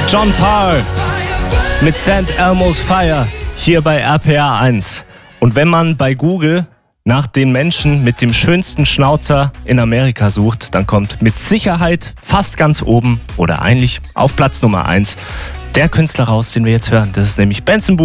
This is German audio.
John Paul mit St. Elmo's Fire hier bei RPA 1. Und wenn man bei Google nach den Menschen mit dem schönsten Schnauzer in Amerika sucht, dann kommt mit Sicherheit fast ganz oben oder eigentlich auf Platz Nummer 1 der Künstler raus, den wir jetzt hören. Das ist nämlich Benson Boone.